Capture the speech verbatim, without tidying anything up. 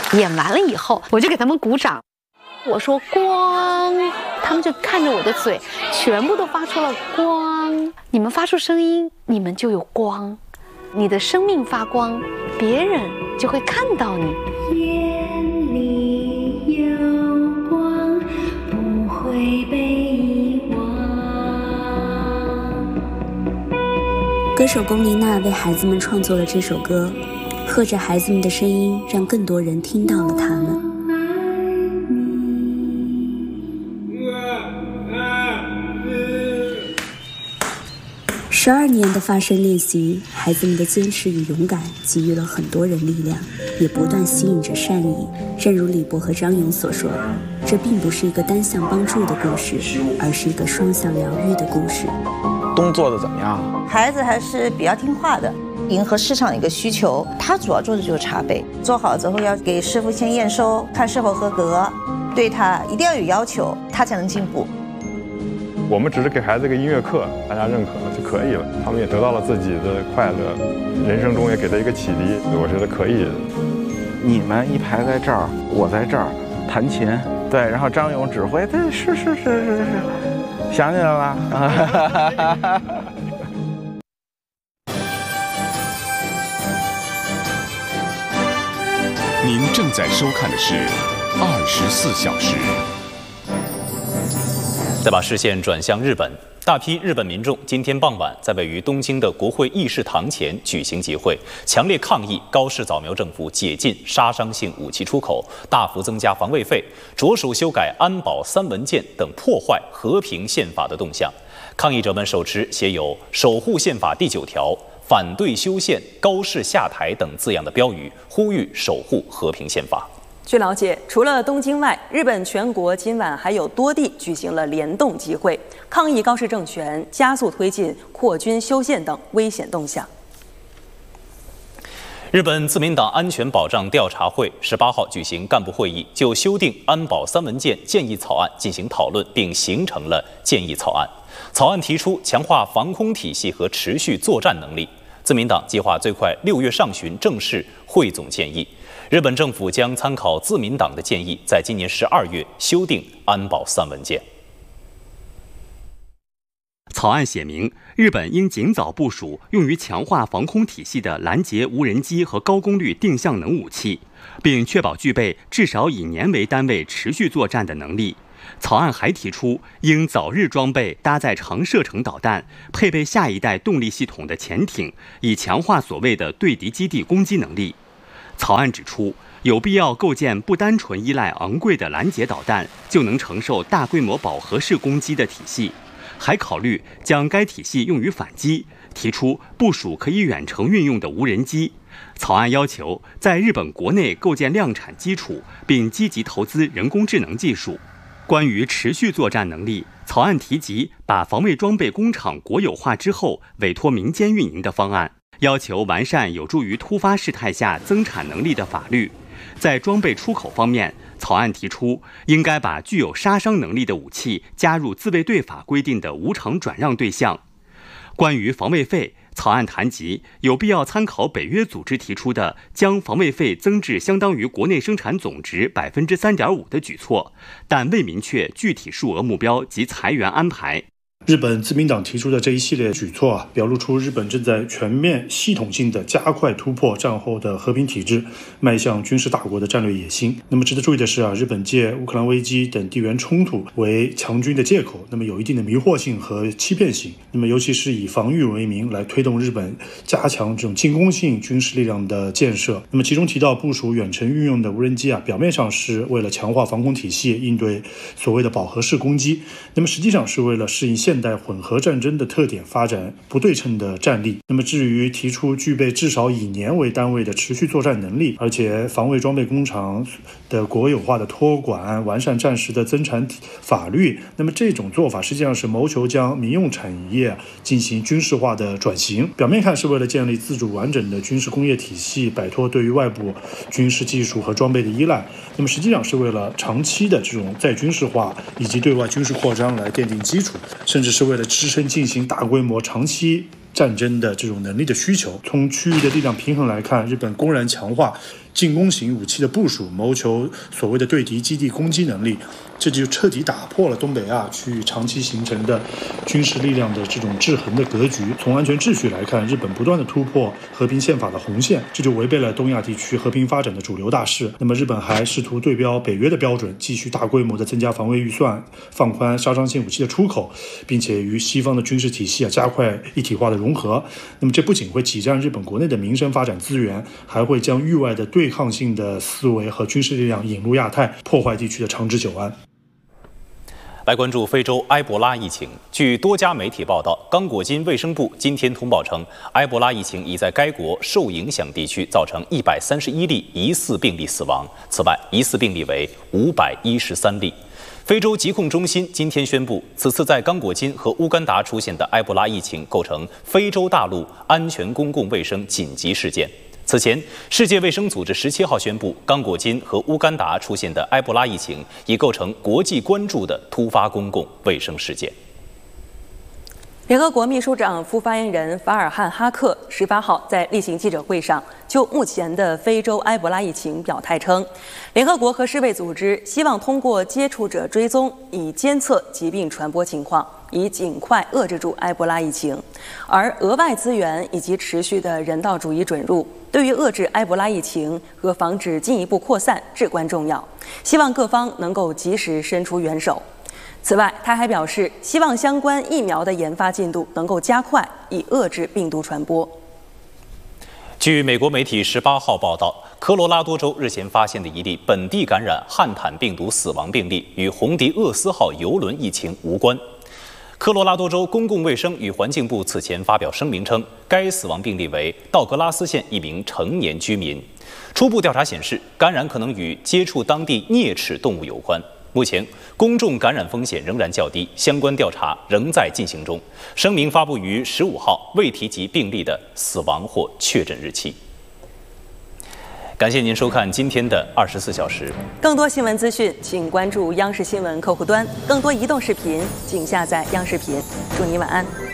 演完了以后，我就给他们鼓掌，我说光，他们就看着我的嘴，全部都发出了光。你们发出声音，你们就有光，你的生命发光，别人就会看到你。 眼里有光，不会被遗忘。 歌手龚琳娜为孩子们创作了这首歌，和着孩子们的声音，让更多人听到了他们。十二年的发声练习，孩子们的坚持与勇敢给予了很多人力量，也不断吸引着善意。正如李博和张勇所说，这并不是一个单向帮助的故事，而是一个双向疗愈的故事。 东做的怎么样？ 孩子还是比较听话的，迎合市场一个需求。他主要做的就是茶杯，做好之后要给师傅先验收，看是否合格，对他一定要有要求，他才能进步。 我们只是给孩子一个音乐课，大家认可了就可以了，他们也得到了自己的快乐，人生中也给他一个启迪，我觉得可以。 你们一排在这儿，我在这儿弹琴，对，然后张勇指挥，对，是是是是是，想起来了。 您正在收看的是二十四小时。 再把视线转向日本，大批日本民众今天傍晚在位于东京的国会议事堂前举行集会，强烈抗议高市早苗政府解禁杀伤性武器出口、大幅增加防卫费、着手修改安保三文件等破坏和平宪法的动向。抗议者们手持写有“守护宪法第九条”、“反对修宪”、“高市下台”等字样的标语，呼吁守护和平宪法。 据了解，除了东京外，日本全国今晚还有多地举行了联动集会，抗议高市政权加速推进扩军修宪等危险动向。 日本自民党安全保障调查会十八号举行干部会议，就修订安保三文件建议草案进行讨论，并形成了建议草案。草案提出强化防空体系和持续作战能力。自民党计划最快六月上旬正式汇总建议。日本政府将参考自民党的建议，在今年十二月修订安保三文件。 草案写明，日本应尽早部署用于强化防空体系的拦截无人机和高功率定向能武器，并确保具备至少以年为单位持续作战的能力。草案还提出，应早日装备搭载长射程导弹、配备下一代动力系统的潜艇，以强化所谓的对敌基地攻击能力。草案指出，有必要构建不单纯依赖昂贵的拦截导弹就能承受大规模饱和式攻击的体系，还考虑将该体系用于反击，提出部署可以远程运用的无人机。草案要求在日本国内构建量产基础，并积极投资人工智能技术。关于持续作战能力，草案提及把防卫装备工厂国有化之后委托民间运营的方案，要求完善有助于突发事态下增产能力的法律。在装备出口方面，草案提出应该把具有杀伤能力的武器加入自卫队法规定的无偿转让对象。关于防卫费，草案谈及有必要参考北约组织提出的将防卫费增至相当于国内生产总值百分之三点五的举措，但未明确具体数额目标及裁员安排。 日本自民党提出的这一系列举措啊，表露出日本正在全面系统性的加快突破战后的和平体制，迈向军事大国的战略野心。那么值得注意的是啊，日本借乌克兰危机等地缘冲突为强军的借口，那么有一定的迷惑性和欺骗性。那么尤其是以防御为名来推动日本加强这种进攻性军事力量的建设。那么其中提到部署远程运用的无人机啊，表面上是为了强化防空体系，应对所谓的饱和式攻击，那么实际上是为了适应现代混合战争的特点，发展不对称的战力。那么至于提出具备至少以年为单位的持续作战能力，而且防卫装备工厂的国有化的托管，完善战时的增产法律，那么这种做法实际上是谋求将民用产业进行军事化的转型。表面看是为了建立自主完整的军事工业体系，摆脱对于外部军事技术和装备的依赖，那么实际上是为了长期的这种再军事化以及对外军事扩张来奠定基础，甚至是为了支撑进行大规模长期战争的这种能力的需求。从区域的力量平衡来看，日本公然强化进攻型武器的部署，谋求所谓的对敌基地攻击能力。这就彻底打破了东北亚区域长期形成的军事力量的这种制衡的格局。从安全秩序来看，日本不断的突破和平宪法的红线，这就违背了东亚地区和平发展的主流大势。那么日本还试图对标北约的标准，继续大规模的增加防卫预算，放宽杀伤性武器的出口，并且与西方的军事体系啊加快一体化的融合。那么这不仅会挤占日本国内的民生发展资源，还会将域外的对抗性的思维和军事力量引入亚太，破坏地区的长治久安。 来关注非洲埃博拉疫情。据多家媒体报道，刚果金卫生部今天通报称，埃博拉疫情已在该国受影响地区造成一百三十一例疑似病例死亡。此外，疑似病例为五百一十三例。非洲疾控中心今天宣布，此次在刚果金和乌干达出现的埃博拉疫情构成非洲大陆安全公共卫生紧急事件。此前，世界卫生组织十七号宣布，刚果金和乌干达出现的埃博拉疫情已构成国际关注的突发公共卫生事件。 联合国秘书长副发言人法尔汉·哈克十八号在例行记者会上就目前的非洲埃博拉疫情表态称，联合国和世卫组织希望通过接触者追踪，以监测疾病传播情况，以尽快遏制住埃博拉疫情。而额外资源以及持续的人道主义准入，对于遏制埃博拉疫情和防止进一步扩散至关重要。希望各方能够及时伸出援手。此外，他还表示，希望相关疫苗的研发进度能够加快，以遏制病毒传播。 据美国媒体十八号报道，科罗拉多州日前发现的一例本地感染汉坦病毒死亡病例与红迪厄斯号邮轮疫情无关。科罗拉多州公共卫生与环境部此前发表声明称，该死亡病例为道格拉斯县一名成年居民。初步调查显示，感染可能与接触当地啮齿动物有关。目前，公众感染风险仍然较低，相关调查仍在进行中。声明发布于十五号，未提及病例的死亡或确诊日期。感谢您收看今天的二十四小时。 更多新闻资讯，请关注央视新闻客户端。更多移动视频，请下载央视频。祝您晚安。